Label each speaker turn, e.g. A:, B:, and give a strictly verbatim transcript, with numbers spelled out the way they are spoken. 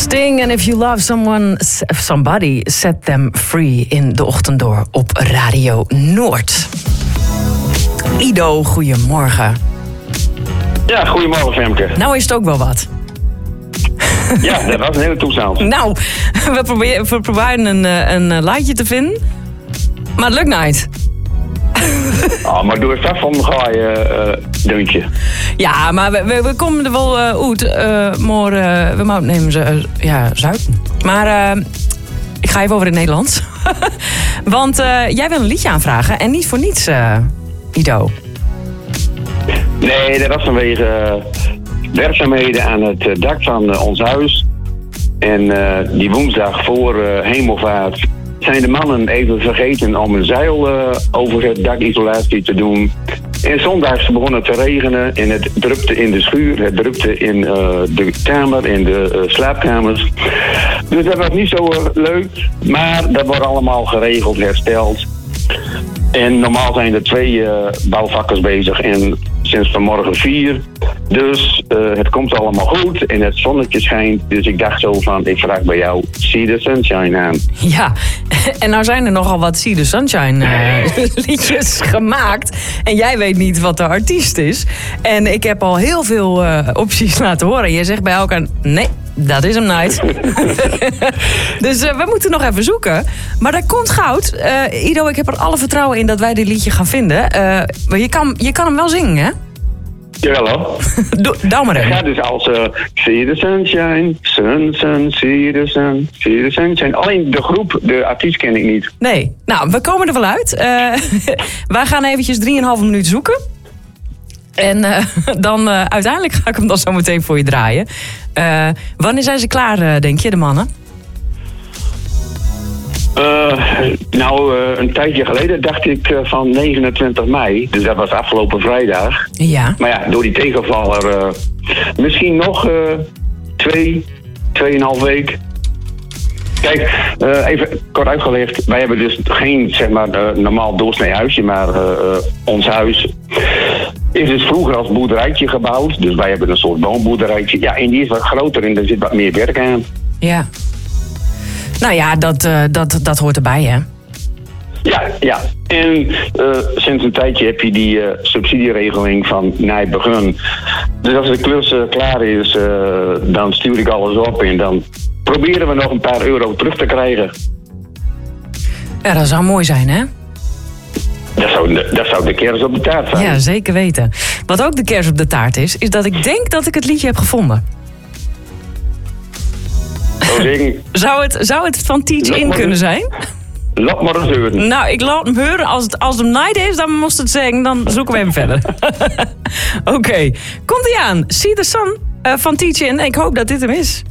A: Sting en If You Love Someone, Somebody, Set Them Free in de ochtend door op Radio Noord. Ido, goedemorgen.
B: Ja, goedemorgen Femke.
A: Nou is het ook wel wat.
B: Ja, dat was een hele toestand.
A: Nou, we proberen, we proberen een, een laadje te vinden, maar het lukt niet.
B: Oh, maar doe eens dat van ga je uh, deuntje.
A: Ja, maar we, we, we komen er wel uh, uit. Uh, maar uh, we moeten nemen ze uh, ja, zuiden. Maar uh, ik ga even over in het Nederlands. Want uh, jij wil een liedje aanvragen en niet voor niets, uh, Ido.
B: Nee, dat was vanwege uh, werkzaamheden aan het uh, dak van uh, ons huis. En uh, die woensdag voor uh, hemelvaart zijn de mannen even vergeten om een zeil uh, over het dakisolatie te doen. En zondags begon het te regenen en het drupte in de schuur, het drupte in uh, de kamer, in de uh, slaapkamers. Dus dat was niet zo uh, leuk, maar dat wordt allemaal geregeld, hersteld. En normaal zijn er twee uh, bouwvakkers bezig en sinds vanmorgen vier. Dus uh, het komt allemaal goed en het zonnetje schijnt. Dus ik dacht zo van, ik vraag bij jou, See the Sunshine aan.
A: Ja, en nou zijn er nogal wat See the Sunshine uh, liedjes gemaakt. En jij weet niet wat de artiest is. En ik heb al heel veel uh, opties laten horen. Je zegt bij elkaar, nee, dat is hem niet. Dus uh, we moeten nog even zoeken. Maar dat komt goud. Uh, Ido, ik heb er alle vertrouwen in dat wij dit liedje gaan vinden. Uh, maar je kan, je kan hem wel zingen, hè?
B: Jawel hoor.
A: Doe, doe maar even.
B: Het gaat dus als uh, See the Sunshine, sun, sun, see the sun, see the sunshine. Alleen de groep, de artiest ken ik niet.
A: Nee, nou, we komen er wel uit. Uh, wij gaan eventjes drieënhalve minuut zoeken. En uh, dan uh, uiteindelijk ga ik hem dan zo meteen voor je draaien. Uh, wanneer zijn ze klaar, uh, denk je, de mannen?
B: Uh, nou, uh, een tijdje geleden dacht ik uh, van negenentwintig mei. Dus dat was afgelopen vrijdag.
A: Ja.
B: Maar ja, door die tegenvaller uh, misschien nog uh, twee, tweeënhalf week. Kijk, uh, even kort uitgelegd. Wij hebben dus geen, zeg maar, uh, normaal doorsnee huisje, maar uh, uh, ons huis is dus vroeger als boerderijtje gebouwd. Dus wij hebben een soort woonboerderijtje. Ja, en die is wat groter en er zit wat meer werk aan.
A: Ja. Nou ja, dat, uh, dat, dat hoort erbij, hè?
B: Ja, ja. En uh, sinds een tijdje heb je die uh, subsidieregeling van Nijbegun. Dus als de klus uh, klaar is, uh, dan stuur ik alles op en dan proberen we nog een paar euro terug te krijgen.
A: Ja, dat zou mooi zijn, hè?
B: Dat zou, de, dat zou de kers op de taart zijn.
A: Ja, zeker weten. Wat ook de kers op de taart is, is dat ik denk dat ik het liedje heb gevonden. Zou het, zou het van Teach In kunnen zijn?
B: Laat maar eens horen.
A: Nou, ik laat hem horen. Als het, als het hem night is, dan moest het zeggen. Dan zoeken we hem verder. Oké. Okay. Komt-ie aan. See the Sun uh, van Teach In. En ik hoop dat dit hem is.